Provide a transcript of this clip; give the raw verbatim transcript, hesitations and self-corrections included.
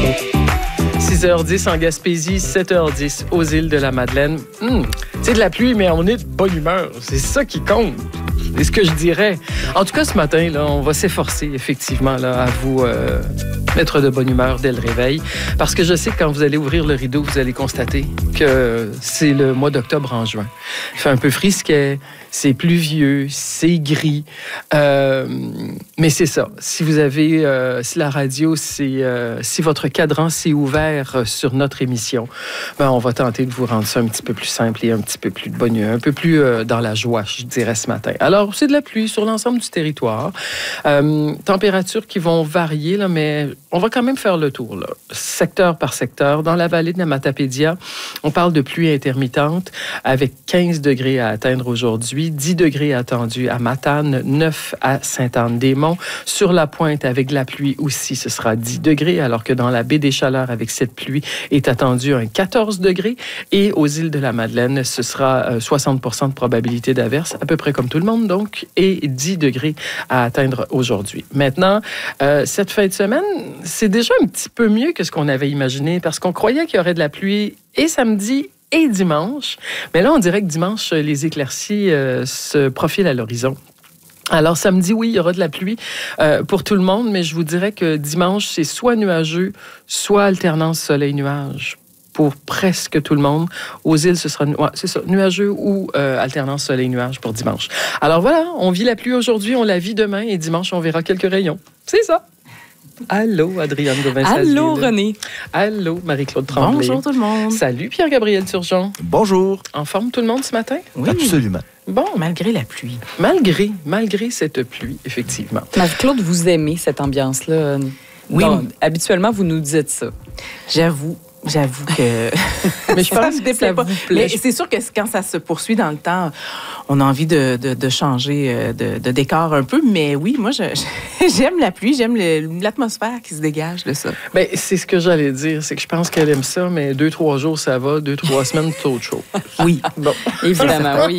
six heures dix en Gaspésie, sept heures dix aux îles de la Madeleine. Hum, c'est de la pluie, mais on est de bonne humeur. C'est ça qui compte. C'est ce que je dirais. En tout cas, ce matin, là, on va s'efforcer, effectivement, là, à vous euh, mettre de bonne humeur dès le réveil. Parce que je sais que quand vous allez ouvrir le rideau, vous allez constater que c'est le mois d'octobre en juin. Il fait un peu frisquet, c'est pluvieux, c'est gris. Euh, mais c'est ça. Si vous avez, euh, si la radio, c'est, euh, si votre cadran s'est ouvert sur notre émission, ben, on va tenter de vous rendre ça un petit peu plus simple et un petit peu plus de bonne humeur, un peu plus euh, dans la joie, je dirais, ce matin. Alors, c'est de la pluie sur l'ensemble du territoire. Euh, températures qui vont varier, là, mais on va quand même faire le tour, là, secteur par secteur. Dans la vallée de la Matapédia, on parle de pluie intermittente avec quinze degrés à atteindre aujourd'hui, dix degrés attendus à Matane, neuf à Sainte-Anne-des-Monts. Sur la Pointe, avec de la pluie aussi, ce sera dix degrés, alors que dans la baie des Chaleurs, avec cette pluie, est attendu un quatorze degrés. Et aux îles de la Madeleine, ce sera soixante pour cent de probabilité d'averse, à peu près comme tout le monde, donc, et dix degrés à atteindre aujourd'hui. Maintenant, euh, cette fin de semaine, c'est déjà un petit peu mieux que ce qu'on avait imaginé, parce qu'on croyait qu'il y aurait de la pluie et samedi et dimanche. Mais là, on dirait que dimanche, les éclaircies euh, se profilent à l'horizon. Alors, samedi, oui, il y aura de la pluie euh, pour tout le monde, mais je vous dirais que dimanche, c'est soit nuageux, soit alternance soleil-nuage pour presque tout le monde. Aux îles, ce sera ouais, c'est ça, nuageux ou euh, alternance soleil-nuage pour dimanche. Alors voilà, on vit la pluie aujourd'hui, on la vit demain et dimanche, on verra quelques rayons. C'est ça. Allô, Adrienne Gauvin-Sazi. Allô, René. Allô, Marie-Claude Tremblay. Bonjour tout le monde. Salut, Pierre-Gabriel Turgeon. Bonjour. En forme tout le monde ce matin? Oui. Absolument. Bon. Malgré la pluie. Malgré, malgré cette pluie, effectivement. Marie-Claude, vous aimez cette ambiance-là? Oui. Donc, habituellement, vous nous dites ça. J'avoue. J'avoue que mais je pense ça que me déplaît ça pas. vous plaît. Mais c'est sûr que quand ça se poursuit dans le temps, on a envie de, de, de changer de, de décor un peu. Mais oui, moi, je, j'aime la pluie, j'aime le, l'atmosphère qui se dégage de ça. Bien, c'est ce que j'allais dire. C'est que je pense qu'elle aime ça, mais deux, trois jours, ça va. Deux, trois semaines, c'est autre chose. Oui. Bon. Évidemment, oui.